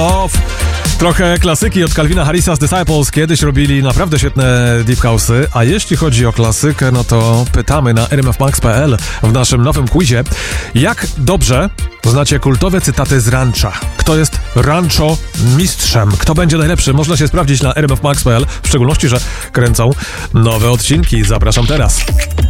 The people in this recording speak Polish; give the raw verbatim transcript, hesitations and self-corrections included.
Off. Trochę klasyki od Calvina Harrisa z Disciples. Kiedyś robili naprawdę świetne deep house'y, a jeśli chodzi o klasykę, no to pytamy na r m f max kropka p l w naszym nowym quizie, jak dobrze znacie kultowe cytaty z Rancha. Kto jest Rancho mistrzem? Kto będzie najlepszy? Można się sprawdzić na r m f max kropka p l, w szczególności, że kręcą nowe odcinki. Zapraszam teraz.